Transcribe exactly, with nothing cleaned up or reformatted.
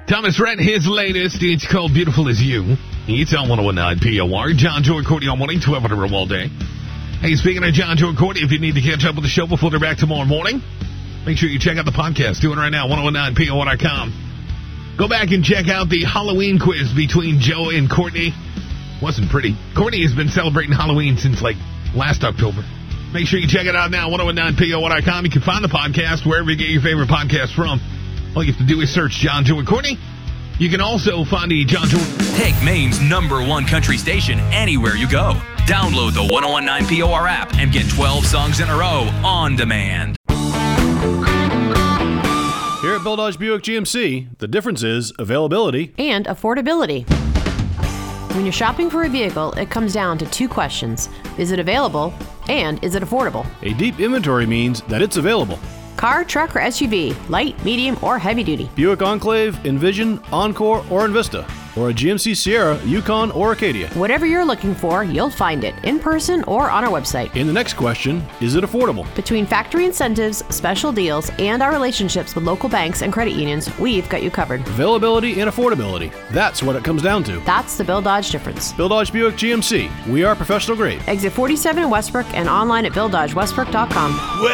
Thomas Rhett, his latest. It's called Beautiful As You. It's on one oh one nine P O R. John, Joe, and Courtney all morning, twelve to room all day. Hey, speaking of John, Joe, and Courtney, if you need to catch up with the show before they're back tomorrow morning, make sure you check out the podcast. Do it right now, ten nineteen P O R dot com. Go back and check out the Halloween quiz between Joe and Courtney. Wasn't pretty. Courtney has been celebrating Halloween since, like, last October. Make sure you check it out now, ten nineteen P O R dot com. You can find the podcast wherever you get your favorite podcast from. All you have to do is search John, Joe, and Courtney. You can also find the John, Joe... Take Maine's number one country station anywhere you go. Download the ten nineteen P O R app and get twelve songs in a row on demand. Here at Bill Dodge Buick G M C, the difference is availability and affordability. When you're shopping for a vehicle, it comes down to two questions. Is it available? And is it affordable? A deep inventory means that it's available. Car, truck, or S U V, light, medium, or heavy duty. Buick Enclave, Envision, Encore, or Envista. Or a G M C Sierra, Yukon, or Acadia. Whatever you're looking for, you'll find it in person or on our website. And the next question, is it affordable? Between factory incentives, special deals, and our relationships with local banks and credit unions, we've got you covered. Availability and affordability. That's what it comes down to. That's the Bill Dodge difference. Bill Dodge Buick G M C. We are professional grade. Exit forty-seven in Westbrook and online at bill dodge westbrook dot com. Well,